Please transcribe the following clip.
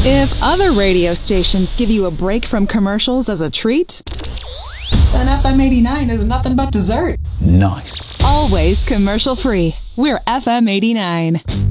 If other radio stations give you a break from commercials as a treat, then FM 89 is nothing but dessert. Nice. Always commercial free. We're FM 89.